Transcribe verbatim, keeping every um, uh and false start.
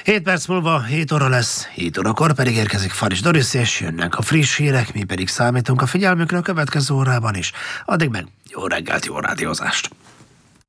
hét perc múlva hét óra lesz, hét órakor pedig érkezik Faris Doris, és jönnek a friss hírek, mi pedig számítunk a figyelmükre a következő órában is. Addig meg jó reggelt, jó rádiózást!